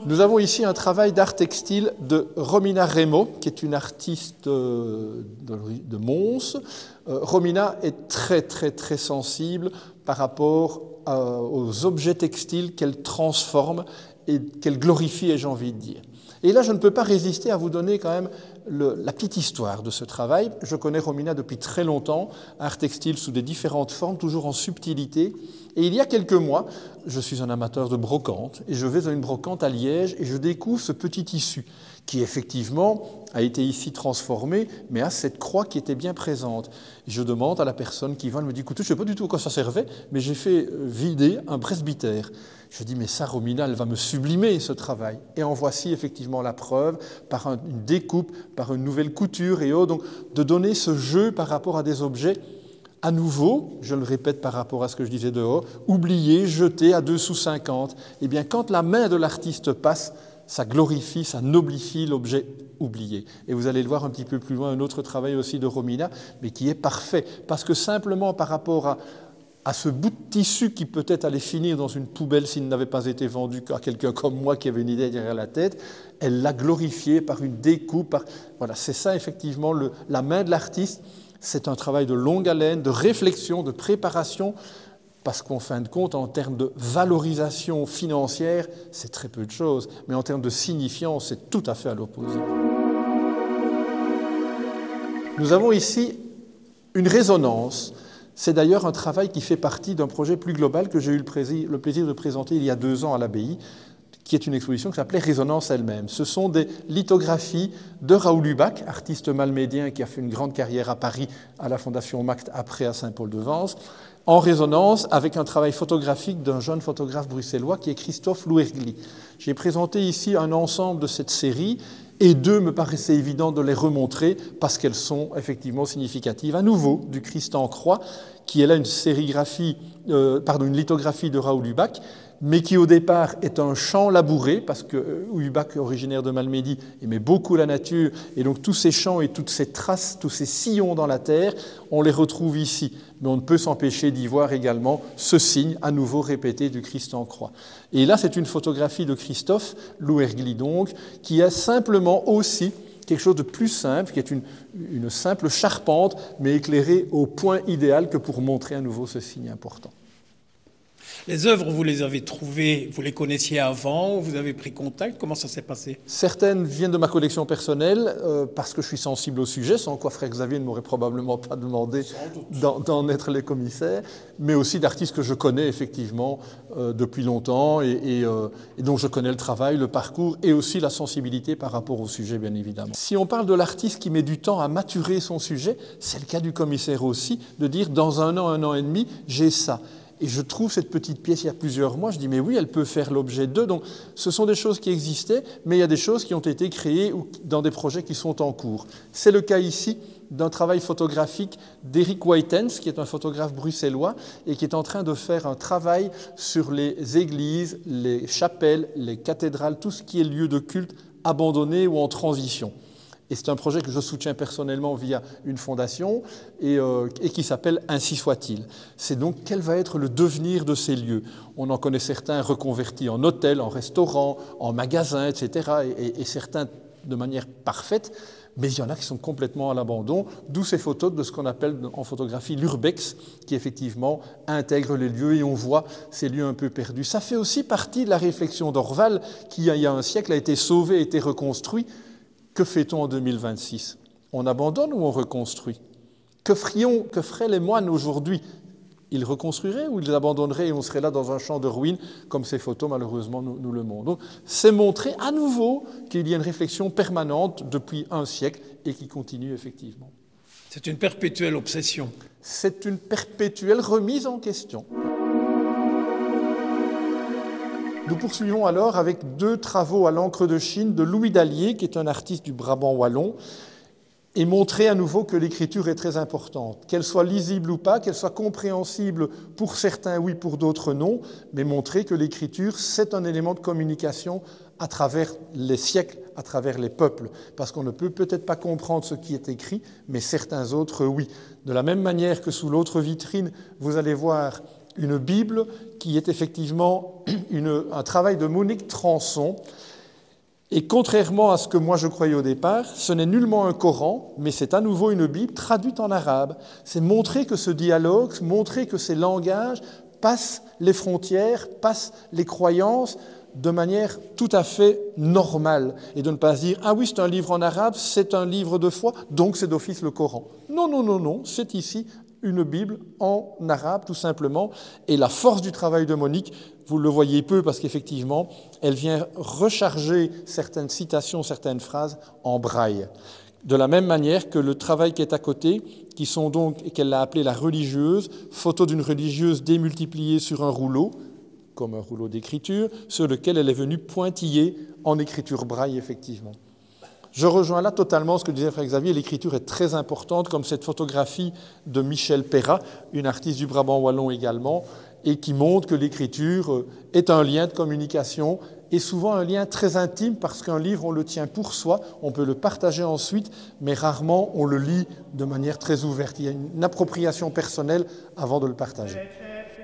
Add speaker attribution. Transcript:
Speaker 1: Nous avons ici un travail d'art textile de Romina Remo, qui est une artiste de Mons. Romina est très, très, très sensible par rapport aux objets textiles qu'elle transforme et qu'elle glorifie, ai-je envie de dire. Et là, je ne peux pas résister à vous donner quand même la petite histoire de ce travail. Je connais Romina depuis très longtemps, art textile sous des différentes formes, toujours en subtilité. Et il y a quelques mois, je suis un amateur de brocante et je vais à une brocante à Liège et je découvre ce petit tissu qui effectivement a été ici transformé, mais a cette croix qui était bien présente. Et je demande à la personne qui vend, elle me dit, écoute, je ne sais pas du tout à quoi ça servait, mais j'ai fait vider un presbytère. Je dis, mais ça, Romina, elle va me sublimer ce travail. Et en voici effectivement la preuve, par une découpe, par une nouvelle couture et autres, donc de donner ce jeu par rapport à des objets. À nouveau, je le répète par rapport à ce que je disais dehors, oublié, jeté à 2,50 sous. Eh bien, quand la main de l'artiste passe, ça glorifie, ça noblifie l'objet oublié. Et vous allez le voir un petit peu plus loin, un autre travail aussi de Romina, mais qui est parfait. Parce que simplement par rapport à ce bout de tissu qui peut-être allait finir dans une poubelle s'il n'avait pas été vendu à quelqu'un comme moi qui avait une idée derrière la tête, elle l'a glorifié par une découpe. Voilà, c'est ça effectivement la main de l'artiste. C'est un travail de longue haleine, de réflexion, de préparation, parce qu'en fin de compte, en termes de valorisation financière, c'est très peu de choses, mais en termes de signifiance, c'est tout à fait à l'opposé. Nous avons ici une résonance. C'est d'ailleurs un travail qui fait partie d'un projet plus global que j'ai eu le plaisir de présenter il y a 2 ans à l'abbaye, qui est une exposition qui s'appelait Résonance elle-même. Ce sont des lithographies de Raoul Hubac, artiste malmédien qui a fait une grande carrière à Paris, à la Fondation Mact, après à Saint-Paul-de-Vence, en résonance avec un travail photographique d'un jeune photographe bruxellois qui est Christophe Louergli. J'ai présenté ici un ensemble de cette série et 2 me paraissait évident de les remontrer parce qu'elles sont effectivement significatives. À nouveau, du Christ en croix, qui est là une lithographie de Raoul Hubac, mais qui au départ est un champ labouré, parce que Hubac, originaire de Malmedy, aimait beaucoup la nature, et donc tous ces champs et toutes ces traces, tous ces sillons dans la terre, on les retrouve ici. Mais on ne peut s'empêcher d'y voir également ce signe, à nouveau répété, du Christ en croix. Et là, c'est une photographie de Christophe Louergli, donc, qui a simplement aussi quelque chose de plus simple, qui est une simple charpente, mais éclairée au point idéal que pour montrer à nouveau ce signe important.
Speaker 2: Les œuvres, vous les avez trouvées, vous les connaissiez avant, vous avez pris contact, comment ça s'est passé?
Speaker 1: Certaines viennent de ma collection personnelle, parce que je suis sensible au sujet, sans quoi Frère Xavier ne m'aurait probablement pas demandé d'en être les commissaires, mais aussi d'artistes que je connais effectivement depuis longtemps et dont je connais le travail, le parcours et aussi la sensibilité par rapport au sujet, bien évidemment. Si on parle de l'artiste qui met du temps à maturer son sujet, c'est le cas du commissaire aussi, de dire dans 1 an et demi, j'ai ça. Et je trouve cette petite pièce il y a plusieurs mois, je dis mais oui, elle peut faire l'objet d'eux. Donc ce sont des choses qui existaient, mais il y a des choses qui ont été créées dans des projets qui sont en cours. C'est le cas ici d'un travail photographique d'Eric Whitens, qui est un photographe bruxellois et qui est en train de faire un travail sur les églises, les chapelles, les cathédrales, tout ce qui est lieu de culte abandonné ou en transition. Et c'est un projet que je soutiens personnellement via une fondation et qui s'appelle « Ainsi soit-il ». C'est donc quel va être le devenir de ces lieux. On en connaît certains reconvertis en hôtels, en restaurants, en magasins, etc. Et certains de manière parfaite, mais il y en a qui sont complètement à l'abandon, d'où ces photos de ce qu'on appelle en photographie l'urbex, qui effectivement intègre les lieux et on voit ces lieux un peu perdus. Ça fait aussi partie de la réflexion d'Orval, qui il y a un siècle a été sauvé, a été reconstruit. Que fait-on en 2026 ? On abandonne ou on reconstruit ? Que feraient les moines aujourd'hui ? Ils reconstruiraient ou ils abandonneraient et on serait là dans un champ de ruines, comme ces photos malheureusement nous le montrent. Donc, c'est montrer à nouveau qu'il y a une réflexion permanente depuis un siècle et qui continue effectivement.
Speaker 2: C'est une perpétuelle obsession.
Speaker 1: C'est une perpétuelle remise en question. Nous poursuivons alors avec 2 travaux à l'encre de Chine de Louis Dallier, qui est un artiste du Brabant wallon, et montrer à nouveau que l'écriture est très importante, qu'elle soit lisible ou pas, qu'elle soit compréhensible pour certains oui, pour d'autres non, mais montrer que l'écriture, c'est un élément de communication à travers les siècles, à travers les peuples, parce qu'on ne peut peut-être pas comprendre ce qui est écrit, mais certains autres oui. De la même manière que sous l'autre vitrine, vous allez voir une Bible qui est effectivement un travail de Monique Transon, Et contrairement à ce que moi je croyais au départ, ce n'est nullement un Coran, mais c'est à nouveau une Bible traduite en arabe. C'est montrer que ce dialogue, montrer que ces langages passent les frontières, passent les croyances de manière tout à fait normale. Et de ne pas se dire « Ah oui, c'est un livre en arabe, c'est un livre de foi, donc c'est d'office le Coran ». Non, non, non, non, c'est ici une Bible en arabe, tout simplement. Et la force du travail de Monique, vous le voyez peu parce qu'effectivement, elle vient recharger certaines citations, certaines phrases en braille. De la même manière que le travail qui est à côté, qui sont donc, et qu'elle l'a appelé la religieuse, photo d'une religieuse démultipliée sur un rouleau, comme un rouleau d'écriture, sur lequel elle est venue pointiller en écriture braille, effectivement. Je rejoins là totalement ce que disait Frère Xavier, l'écriture est très importante, comme cette photographie de Michel Perrat, une artiste du Brabant wallon également, et qui montre que l'écriture est un lien de communication, et souvent un lien très intime, parce qu'un livre, on le tient pour soi, on peut le partager ensuite, mais rarement on le lit de manière très ouverte. Il y a une appropriation personnelle avant de le partager.